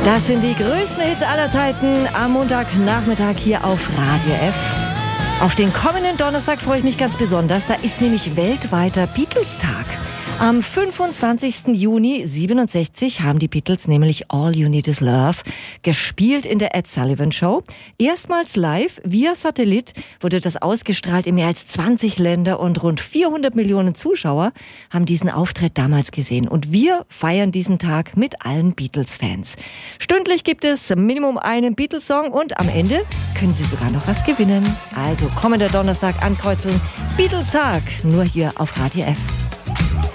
Das sind die größten Hits aller Zeiten am Montagnachmittag hier auf Radio F. Auf den kommenden Donnerstag freue ich mich ganz besonders. Da ist nämlich weltweiter Beatles-Tag. Am 25. Juni 67 haben die Beatles nämlich All You Need Is Love gespielt in der Ed Sullivan Show. Erstmals live via Satellit wurde das ausgestrahlt in mehr als 20 Länder und rund 400 Millionen Zuschauer haben diesen Auftritt damals gesehen. Und wir feiern diesen Tag mit allen Beatles-Fans. Stündlich gibt es Minimum einen Beatles-Song und am Ende können Sie sogar noch was gewinnen. Also kommender Donnerstag ankreuzeln, Beatles-Tag, nur hier auf Radio F.